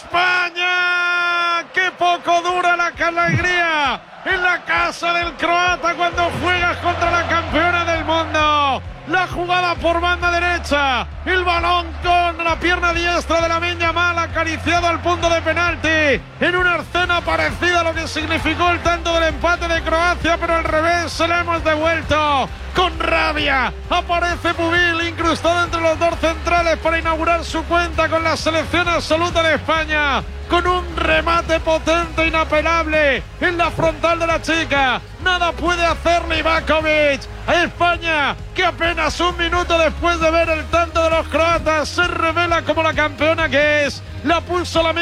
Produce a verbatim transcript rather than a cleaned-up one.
España. ¡Qué poco dura la alegría en la casa del croata cuando juegas contra la campeona del mundo! La jugada por banda derecha, el balón con la pierna diestra de Lamine Yamal acariciado al punto de penalti, en una escena parecida a lo que significó el tanto del empate de Croacia, pero al revés se le hemos devuelto. Con rabia aparece Pubil incrustado entre los dos centrales para inaugurar su cuenta con la selección absoluta de España, con un remate potente, inapelable en la frontal de la chica. Nada puede hacer Livakovic. A España, que apenas un minuto después de ver el tanto de los croatas se revela como la campeona que es. La pulso la